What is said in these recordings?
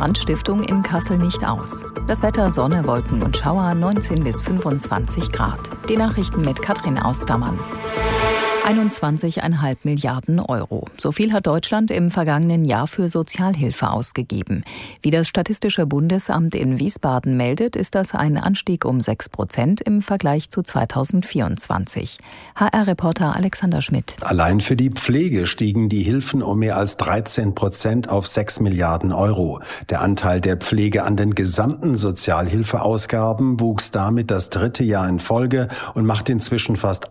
Brandstiftung in Kassel nicht aus. Das Wetter: Sonne, Wolken und Schauer, 19 bis 25 Grad. Die Nachrichten mit Katrin Austermann. 21,5 Milliarden Euro. So viel hat Deutschland im vergangenen Jahr für Sozialhilfe ausgegeben. Wie das Statistische Bundesamt in Wiesbaden meldet, ist das ein Anstieg um 6% im Vergleich zu 2024. HR-Reporter Alexander Schmidt. Allein für die Pflege stiegen die Hilfen um mehr als 13% auf 6 Milliarden Euro. Der Anteil der Pflege an den gesamten Sozialhilfeausgaben wuchs damit das 3. Jahr in Folge und macht inzwischen fast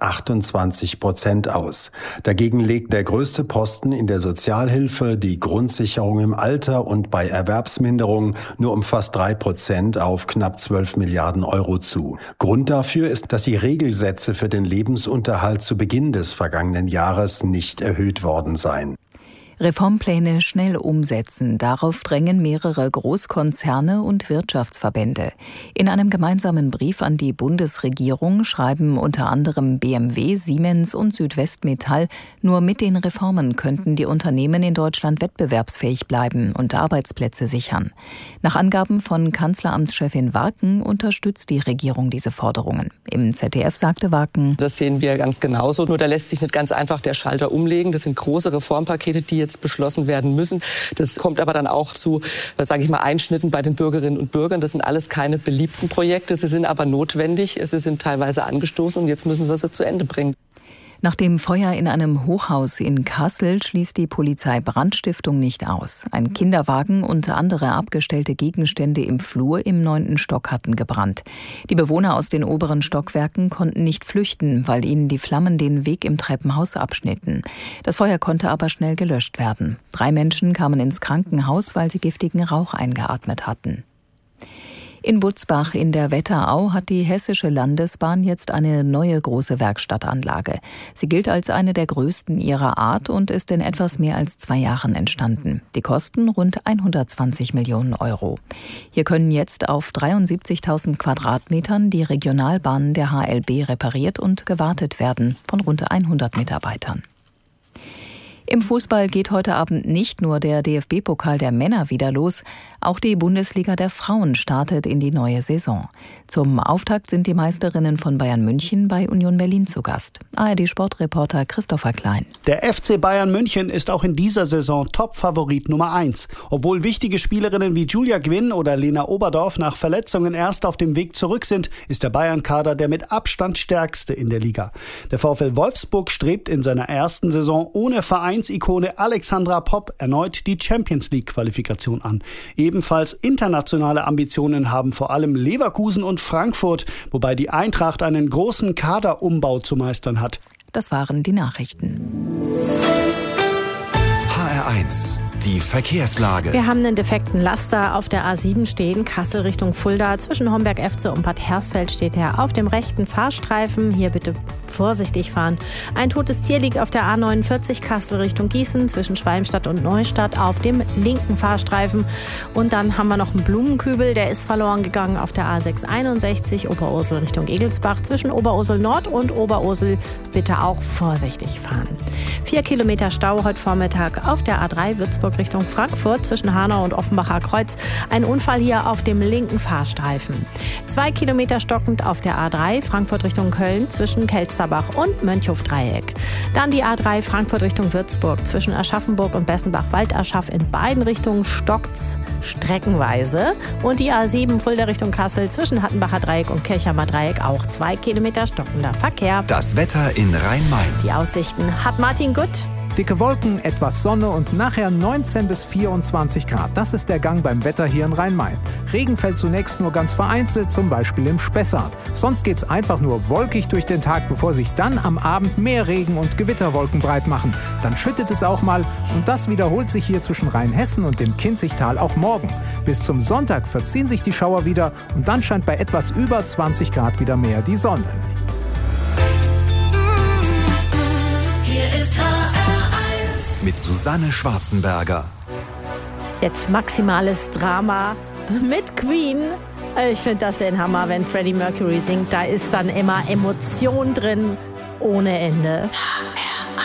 28% aus. Dagegen legt der größte Posten in der Sozialhilfe, die Grundsicherung im Alter und bei Erwerbsminderung, nur um fast 3% auf knapp 12 Milliarden Euro zu. Grund dafür ist, dass die Regelsätze für den Lebensunterhalt zu Beginn des vergangenen Jahres nicht erhöht worden seien. Reformpläne schnell umsetzen. Darauf drängen mehrere Großkonzerne und Wirtschaftsverbände. In einem gemeinsamen Brief an die Bundesregierung schreiben unter anderem BMW, Siemens und Südwestmetall, nur mit den Reformen könnten die Unternehmen in Deutschland wettbewerbsfähig bleiben und Arbeitsplätze sichern. Nach Angaben von Kanzleramtschefin Warken unterstützt die Regierung diese Forderungen. Im ZDF sagte Warken: Das sehen wir ganz genauso. Nur da lässt sich nicht ganz einfach der Schalter umlegen. Das sind große Reformpakete, die jetzt beschlossen werden müssen. Das kommt aber dann auch zu, sage ich mal, Einschnitten bei den Bürgerinnen und Bürgern. Das sind alles keine beliebten Projekte. Sie sind aber notwendig. Sie sind teilweise angestoßen und jetzt müssen wir sie zu Ende bringen. Nach dem Feuer in einem Hochhaus in Kassel schließt die Polizei Brandstiftung nicht aus. Ein Kinderwagen und andere abgestellte Gegenstände im Flur im 9. Stock hatten gebrannt. Die Bewohner aus den oberen Stockwerken konnten nicht flüchten, weil ihnen die Flammen den Weg im Treppenhaus abschnitten. Das Feuer konnte aber schnell gelöscht werden. 3 Menschen kamen ins Krankenhaus, weil sie giftigen Rauch eingeatmet hatten. In Butzbach in der Wetterau hat die Hessische Landesbahn jetzt eine neue große Werkstattanlage. Sie gilt als eine der größten ihrer Art und ist in etwas mehr als 2 Jahren entstanden. Die Kosten rund 120 Millionen Euro. Hier können jetzt auf 73.000 Quadratmetern die Regionalbahnen der HLB repariert und gewartet werden von rund 100 Mitarbeitern. Im Fußball geht heute Abend nicht nur der DFB-Pokal der Männer wieder los, auch die Bundesliga der Frauen startet in die neue Saison. Zum Auftakt sind die Meisterinnen von Bayern München bei Union Berlin zu Gast. ARD-Sportreporter Christopher Klein. Der FC Bayern München ist auch in dieser Saison Top-Favorit Nummer 1. Obwohl wichtige Spielerinnen wie Julia Gwynn oder Lena Oberdorf nach Verletzungen erst auf dem Weg zurück sind, ist der Bayern-Kader der mit Abstand stärkste in der Liga. Der VfL Wolfsburg strebt in seiner ersten Saison ohne Vereinsikone Alexandra Popp erneut die Champions-League-Qualifikation an. Ebenfalls internationale Ambitionen haben vor allem Leverkusen und Frankfurt, wobei die Eintracht einen großen Kaderumbau zu meistern hat. Das waren die Nachrichten. HR1, die Verkehrslage. Wir haben einen defekten Laster auf der A7 stehen, Kassel Richtung Fulda. Zwischen Homberg-Efze und Bad Hersfeld steht er auf dem rechten Fahrstreifen. Hier bitte vorsichtig fahren. Ein totes Tier liegt auf der A49 Kassel Richtung Gießen zwischen Schwalmstadt und Neustadt auf dem linken Fahrstreifen. Und dann haben wir noch einen Blumenkübel, der ist verloren gegangen auf der A661 Oberursel Richtung Egelsbach. Zwischen Oberursel Nord und Oberursel bitte auch vorsichtig fahren. 4 Kilometer Stau heute Vormittag auf der A3 Würzburg Richtung Frankfurt zwischen Hanau und Offenbacher Kreuz. Ein Unfall hier auf dem linken Fahrstreifen. 2 Kilometer stockend auf der A3 Frankfurt Richtung Köln zwischen Kelsterbach und Mönchhof-Dreieck. Dann die A3 Frankfurt Richtung Würzburg zwischen Aschaffenburg und Bessenbach-Waldaschaf. In beiden Richtungen stockt's streckenweise. Und die A7 Fulda Richtung Kassel zwischen Hattenbacher Dreieck und Kirchheimer Dreieck auch 2 Kilometer stockender Verkehr. Das Wetter in Rhein-Main. Die Aussichten hat Martin Gutt. Dicke Wolken, etwas Sonne und nachher 19 bis 24 Grad. Das ist der Gang beim Wetter hier in Rhein-Main. Regen fällt zunächst nur ganz vereinzelt, zum Beispiel im Spessart. Sonst geht's einfach nur wolkig durch den Tag, bevor sich dann am Abend mehr Regen und Gewitterwolken breit machen. Dann schüttet es auch mal und das wiederholt sich hier zwischen Rheinhessen und dem Kinzigtal auch morgen. Bis zum Sonntag verziehen sich die Schauer wieder und dann scheint bei etwas über 20 Grad wieder mehr die Sonne. Hier ist mit Susanne Schwarzenberger. Jetzt maximales Drama mit Queen. Ich finde das den Hammer, wenn Freddie Mercury singt. Da ist dann immer Emotion drin ohne Ende.